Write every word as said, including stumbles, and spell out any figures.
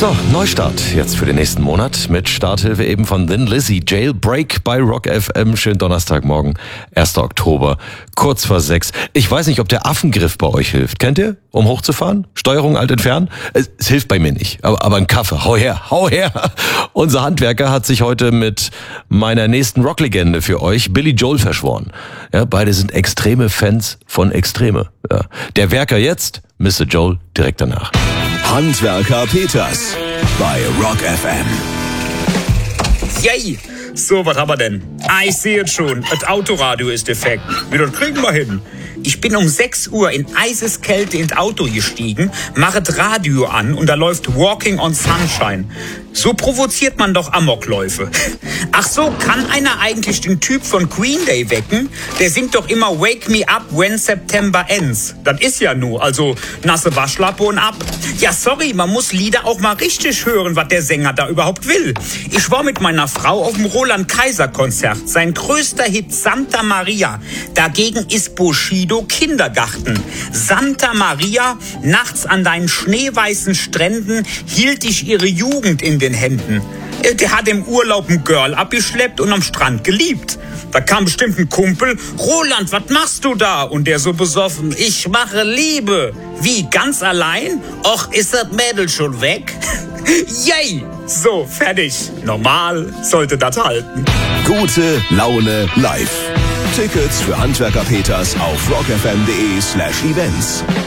So, Neustart jetzt für den nächsten Monat mit Starthilfe eben von Thin Lizzy. Jailbreak bei Rock F M. Schönen Donnerstagmorgen, erster Oktober, kurz vor sechs. Ich weiß nicht, ob der Affengriff bei euch hilft. Kennt ihr? Um hochzufahren? Steuerung alt entfernen? Es, es hilft bei mir nicht. Aber, aber ein Kaffee. Hau her, hau her. Unser Handwerker hat sich heute mit meiner nächsten Rocklegende für euch, Billy Joel, verschworen. Ja, beide sind extreme Fans von Extreme. Ja. Der Werker jetzt, Mister Joel direkt danach. Handwerker Peters bei Rock F M. Yay! So, was haben wir denn? Ah, ich sehe es schon. Das Autoradio ist defekt. Wie, das kriegen wir hin. Ich bin um sechs Uhr in Eiseskälte ins Auto gestiegen, mache das Radio an und da läuft Walking on Sunshine. So provoziert man doch Amokläufe. Ach so, kann einer eigentlich den Typ von Green Day wecken? Der singt doch immer Wake Me Up When September Ends. Das ist ja nur, also nasse Waschlappe und ab. Ja, sorry, man muss Lieder auch mal richtig hören, was der Sänger da überhaupt will. Ich war mit meiner Frau auf dem Roland-Kaiser-Konzert. Sein größter Hit Santa Maria. Dagegen ist Bushido Kindergarten. Santa Maria, nachts an deinen schneeweißen Stränden hielt ich ihre Jugend in den Händen. Der hat im Urlaub ein Girl abgeschleppt und am Strand geliebt. Da kam bestimmt ein Kumpel. Roland, was machst du da? Und der so besoffen. Ich mache Liebe. Wie, ganz allein? Och, ist das Mädel schon weg? Yay! So, fertig. Normal sollte das halten. Gute Laune live. Tickets für Handwerker Peters auf rockfm.de slash events.